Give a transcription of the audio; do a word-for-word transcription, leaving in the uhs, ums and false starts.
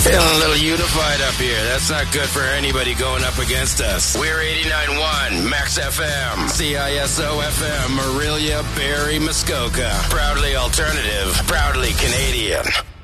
Feeling a little unified up here. That's not good for anybody going up against us. We're eighty-nine point one Max F M, C I S O F M, Morelia, Barrie, Muskoka. Proudly alternative, proudly Canadian.